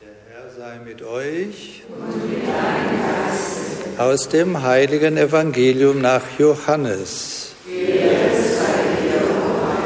Der Herr sei mit euch. Aus dem heiligen Evangelium nach Johannes.